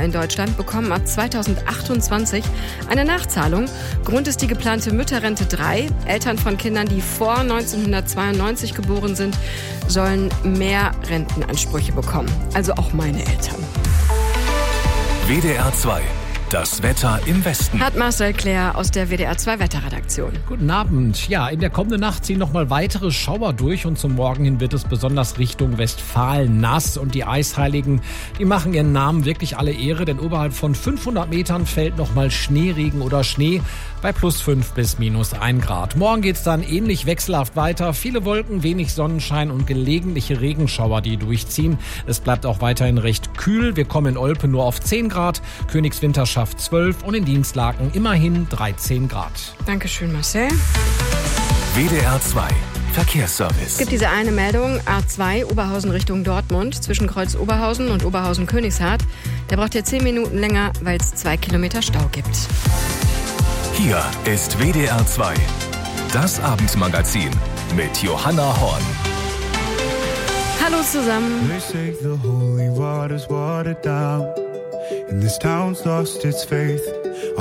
in Deutschland bekommen ab 2028 eine Nachzahlung. Grund ist die geplante Mütterrente 3. Eltern von Kindern, die vor 1992 geboren sind, sollen mehr Rentenansprüche bekommen. Also auch meine Eltern. WDR 2. Das Wetter im Westen. Hat Marcel Claire aus der WDR 2 Wetterredaktion. Guten Abend. Ja, in der kommenden Nacht ziehen noch mal weitere Schauer durch und zum Morgen hin wird es besonders Richtung Westfalen nass. Und die Eisheiligen, die machen ihren Namen wirklich alle Ehre, denn oberhalb von 500 Metern fällt noch mal Schneeregen oder Schnee bei +5 bis -1 Grad. Morgen geht's dann ähnlich wechselhaft weiter. Viele Wolken, wenig Sonnenschein und gelegentliche Regenschauer, die durchziehen. Es bleibt auch weiterhin recht kühl. Wir kommen in Olpe nur auf 10 Grad, Königswinter schafft 12 und in Dienstlaken immerhin 13 Grad. Dankeschön, Marcel. WDR 2. Verkehrsservice. Es gibt diese eine Meldung, A2 Oberhausen Richtung Dortmund, zwischen Kreuz Oberhausen und Oberhausen-Königshardt. Der braucht ja 10 Minuten länger, weil es 2 Kilometer Stau gibt. Hier ist WDR 2. Das Abendmagazin mit Johanna Horn. Hallo zusammen. They say the holy water's watered down, and this town's lost its faith.